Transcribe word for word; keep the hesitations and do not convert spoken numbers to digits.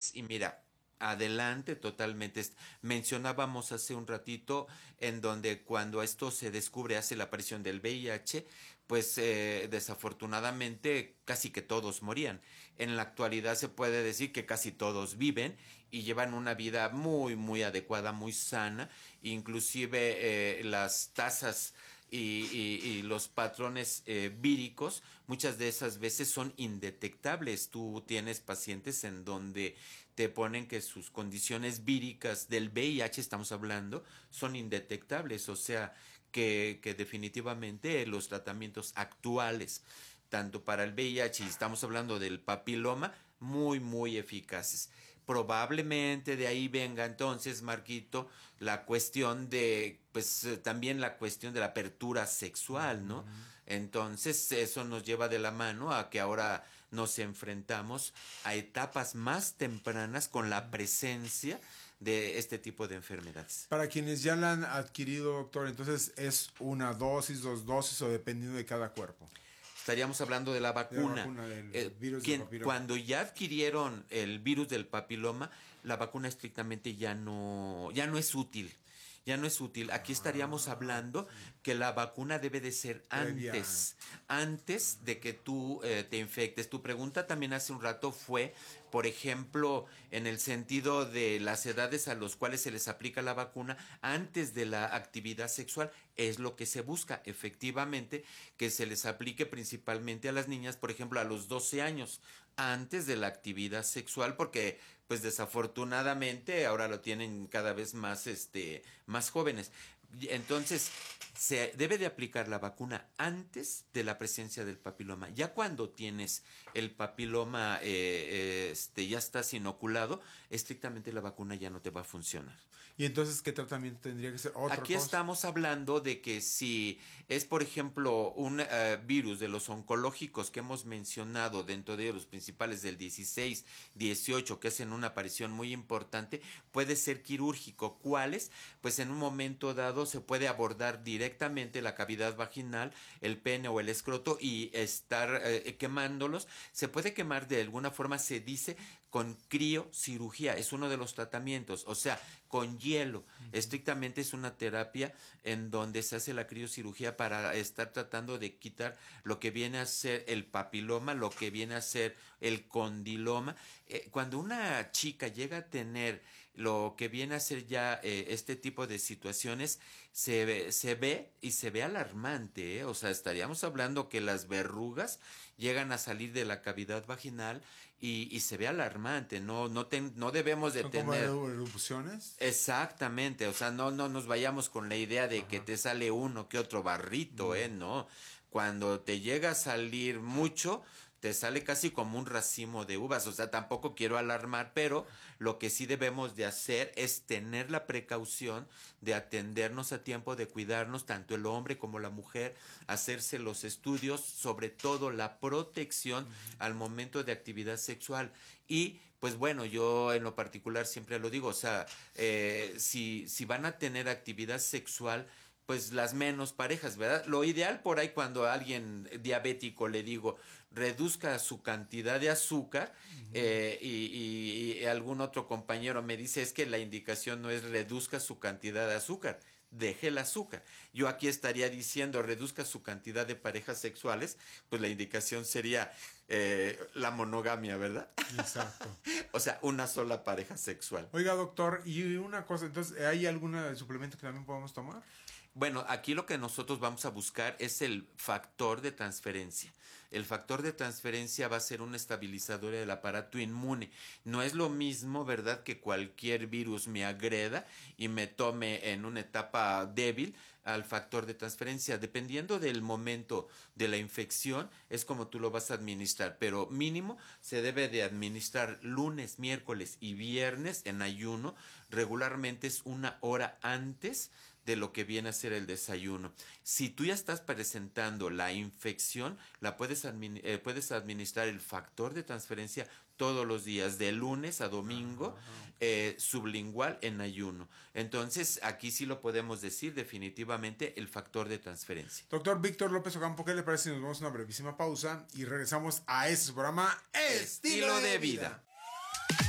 es. Y mira, adelante totalmente. Mencionábamos hace un ratito en donde cuando esto se descubre hace la aparición del V I H, pues eh, desafortunadamente casi que todos morían. En la actualidad se puede decir que casi todos viven y llevan una vida muy muy adecuada, muy sana, inclusive eh, las tasas y, y, y los patrones eh, víricos muchas de esas veces son indetectables. Tú tienes pacientes en donde te ponen que sus condiciones víricas del V I H, estamos hablando, son indetectables, o sea que, que definitivamente los tratamientos actuales tanto para el V I H y estamos hablando del papiloma, muy, muy eficaces. Probablemente de ahí venga entonces, Marquito, la cuestión de, pues eh, también la cuestión de la apertura sexual, ¿no? Entonces eso nos lleva de la mano a que ahora nos enfrentamos a etapas más tempranas con la presencia de este tipo de enfermedades. Para quienes ya la han adquirido, doctor, entonces es una dosis, dos dosis o dependiendo de cada cuerpo. Estaríamos hablando de la vacuna. De la vacuna del eh, virus quien, del papiloma. Cuando ya adquirieron el virus del papiloma, la vacuna estrictamente ya no, ya no es útil. Ya no es útil. Aquí estaríamos Ah, hablando sí. que la vacuna debe de ser Previa. antes, antes de que tú eh, te infectes. Tu pregunta también hace un rato fue, por ejemplo, en el sentido de las edades a las cuales se les aplica la vacuna antes de la actividad sexual. Es lo que se busca, efectivamente, que se les aplique principalmente a las niñas, por ejemplo, a los doce años, antes de la actividad sexual, porque pues desafortunadamente ahora lo tienen cada vez más este más jóvenes. Entonces, se debe de aplicar la vacuna antes de la presencia del papiloma. Ya cuando tienes el papiloma, eh, eh, este, ya estás inoculado, estrictamente la vacuna ya no te va a funcionar. ¿Y entonces qué tratamiento tendría que ser? ¿Otra Aquí cosa? estamos hablando de que si es, por ejemplo, un uh, virus de los oncológicos que hemos mencionado, dentro de los principales del dieciséis, dieciocho, que hacen una aparición muy importante, puede ser quirúrgico. ¿Cuáles? Pues en un momento dado se puede abordar directamente la cavidad vaginal, el pene o el escroto y estar eh, quemándolos. Se puede quemar de alguna forma, se dice, con criocirugía. Es uno de los tratamientos, o sea, con hielo. Uh-huh. Estrictamente es una terapia en donde se hace la criocirugía para estar tratando de quitar lo que viene a ser el papiloma, lo que viene a ser el condiloma. Eh, cuando una chica llega a tener lo que viene a ser ya eh, este tipo de situaciones, se ve, se ve y se ve alarmante, ¿eh? O sea, estaríamos hablando que las verrugas llegan a salir de la cavidad vaginal y, y se ve alarmante. No, no, ten, no debemos de ¿Son tener como erupciones? Exactamente, o sea, no, no nos vayamos con la idea de Ajá. que te sale uno que otro barrito, mm. eh, no. Cuando te llega a salir mucho, te sale casi como un racimo de uvas. O sea, tampoco quiero alarmar, pero lo que sí debemos de hacer es tener la precaución de atendernos a tiempo, de cuidarnos, tanto el hombre como la mujer, hacerse los estudios, sobre todo la protección uh-huh. al momento de actividad sexual. Y pues bueno, yo en lo particular siempre lo digo, o sea, eh, si, si van a tener actividad sexual, pues las menos parejas, ¿verdad? Lo ideal por ahí cuando a alguien diabético le digo, reduzca su cantidad de azúcar, uh-huh. eh, y, y, y algún otro compañero me dice, es que la indicación no es reduzca su cantidad de azúcar, deje el azúcar. Yo aquí estaría diciendo, reduzca su cantidad de parejas sexuales, pues la indicación sería eh, la monogamia, ¿verdad? Exacto. O sea, una sola pareja sexual. Oiga, doctor, y una cosa, entonces, ¿hay algún suplemento que también podamos tomar? Bueno, aquí lo que nosotros vamos a buscar es el factor de transferencia. El factor de transferencia va a ser un estabilizador del aparato inmune. No es lo mismo, ¿verdad?, que cualquier virus me agreda y me tome en una etapa débil al factor de transferencia. Dependiendo del momento de la infección, es como tú lo vas a administrar, pero mínimo se debe de administrar lunes, miércoles y viernes en ayuno. Regularmente es una hora antes de lo que viene a ser el desayuno. Si tú ya estás presentando la infección, la puedes, admin- eh, puedes administrar el factor de transferencia todos los días, de lunes a domingo, eh, sublingual en ayuno. Entonces, aquí sí lo podemos decir definitivamente el factor de transferencia. Doctor Víctor López Ocampo, ¿qué le parece si nos vamos a una brevísima pausa y regresamos a este programa Estilo de vida?